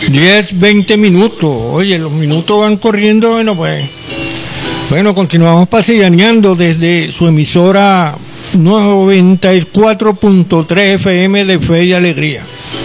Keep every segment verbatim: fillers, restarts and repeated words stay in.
diez, veinte minutos. Oye, los minutos van corriendo, bueno, pues. Bueno, continuamos paseaneando desde su emisora noventa y cuatro punto tres F M de Fe y Alegría.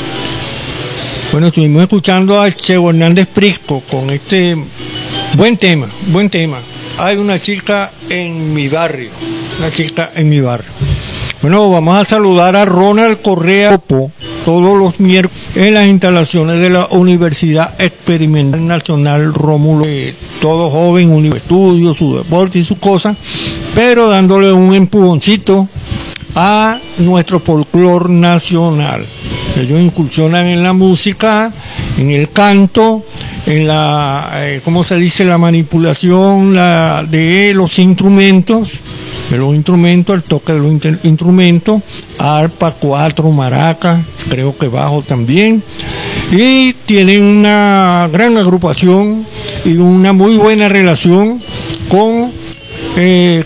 Bueno, estuvimos escuchando a Cheo Hernández Prisco con este buen tema, buen tema. Hay una chica en mi barrio, una chica en mi barrio. Bueno, vamos a saludar a Ronald Correa todos los miércoles en las instalaciones de la Universidad Experimental Nacional Rómulo. Eh, todo joven, un estudio, su deporte y sus cosas, pero dándole un empujoncito a nuestro folclor nacional. Ellos incursionan en la música, en el canto, en la, eh, ¿cómo se dice?, la manipulación la, de los instrumentos, de los instrumentos, el toque de los inter- instrumentos, arpa, cuatro, maracas, creo que bajo también, y tienen una gran agrupación y una muy buena relación con eh,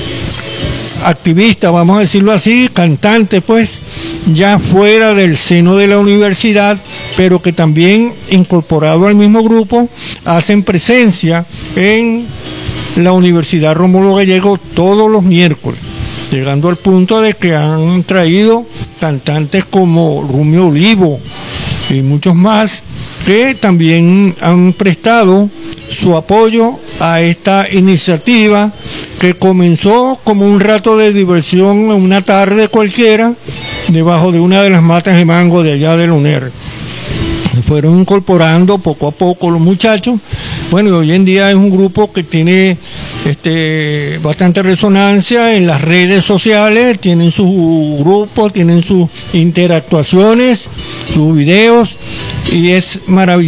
activistas, vamos a decirlo así, cantantes, pues, ya fuera del seno de la universidad, pero que también, incorporado al mismo grupo, hacen presencia en la Universidad Rómulo Gallego todos los miércoles, llegando al punto de que han traído cantantes como Rumio Olivo y muchos más, que también han prestado su apoyo a esta iniciativa que comenzó como un rato de diversión en una tarde cualquiera debajo de una de las matas de mango de allá del U N E R. Se fueron incorporando poco a poco los muchachos. Bueno, y hoy en día es un grupo que tiene este, bastante resonancia en las redes sociales, tienen su grupo, tienen sus interactuaciones, sus videos, y es maravilloso.